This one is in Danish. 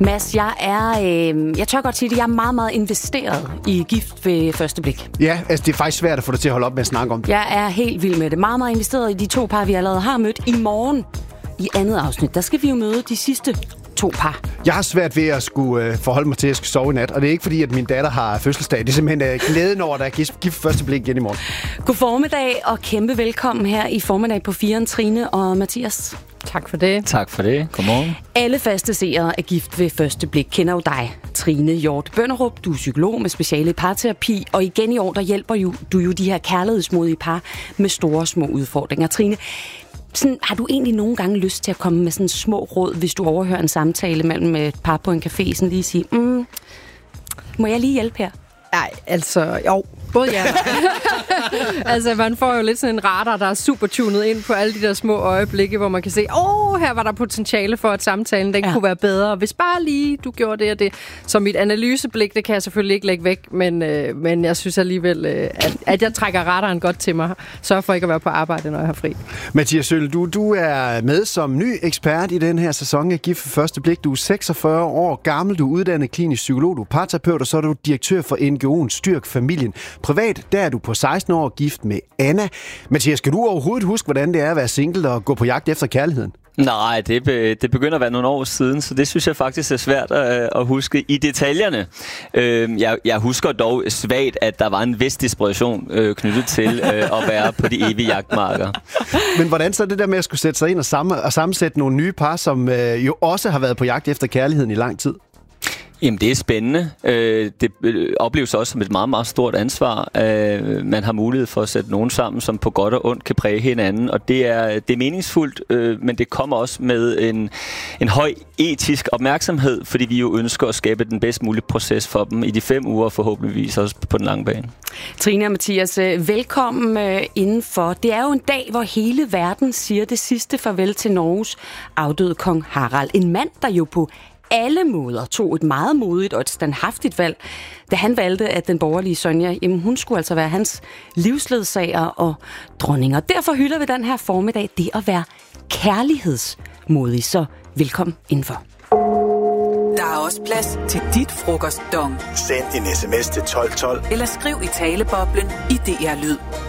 Mads, jeg tør godt sige det, jeg er meget, meget investeret i Gift ved første blik. Ja, altså det er faktisk svært at få dig til at holde op med at snakke om det. Jeg er helt vild med det. Meget, meget investeret i de 2 par, vi allerede har mødt. I morgen, i andet afsnit, der skal vi jo møde de sidste 2 par. Jeg har svært ved at skulle forholde mig til, at jeg skal sove i nat. Og det er ikke fordi, at min datter har fødselsdag. Det er simpelthen glæden over, at der er Gift første blik igen i morgen. God formiddag og kæmpe velkommen her i formiddag på 4'eren, Trine og Mathias. Tak for det. Tak for det. Godmorgen. Alle faste seere af Gift ved første blik kender jo dig, Trine Hjort Bønderup. Du er psykolog med speciale i parterapi, og igen i år, der hjælper du jo de her kærlighedsmodige par med store og små udfordringer. Trine, sådan, har du egentlig nogle gange lyst til at komme med sådan små råd, hvis du overhører en samtale mellem et par på en café, sådan lige sige, må jeg lige hjælpe her? Nej, altså, jo, både ja. Altså, man får jo lidt sådan en radar, der er super tunet ind på alle de der små øjeblikke, hvor man kan se, her var der potentiale for, at samtalen den kunne være bedre. Hvis bare lige du gjorde det og det. Så mit analyseblik, det kan jeg selvfølgelig ikke lægge væk, men jeg synes alligevel, at jeg trækker radaren godt til mig. Sørg for ikke at være på arbejde, når jeg har fri. Mathias Sølle, du er med som ny ekspert i den her sæson af Gift ved første blik. Du er 46 år gammel, du er uddannet klinisk psykolog, du er parterapeut, og så er du direktør for NGO'en Styrk Familien. Privat, der er du på 16 år gift med Anna. Mathias, skal du overhovedet huske, hvordan det er at være single og gå på jagt efter kærligheden? Nej, det begynder at være nogle år siden, så det synes jeg faktisk er svært at huske i detaljerne. Jeg husker dog svagt, at der var en vis desperation knyttet til at være på de evige jagtmarker. Men hvordan så det der med at skulle sætte sig ind og sammensætte nogle nye par, som jo også har været på jagt efter kærligheden i lang tid? Jamen, det er spændende. Det opleves også som et meget, meget stort ansvar. Man har mulighed for at sætte nogen sammen, som på godt og ondt kan præge hinanden, og det er meningsfuldt, men det kommer også med en høj etisk opmærksomhed, fordi vi jo ønsker at skabe den bedst mulige proces for dem i de 5 uger, og forhåbentligvis også på den lange bane. Trine og Mathias, velkommen indenfor. Det er jo en dag, hvor hele verden siger det sidste farvel til Norges afdøde kong Harald. En mand, der jo på alle måder tog et meget modigt og et standhaftigt valg, da han valgte, at den borgerlige Sonja, hun skulle altså være hans livsledsager og dronning. Og derfor hylder vi den her formiddag det at være kærlighedsmodig. Så velkommen indenfor. Der er også plads til dit frokostdong. Send en sms til 1212. Eller skriv i taleboblen i DR Lyd.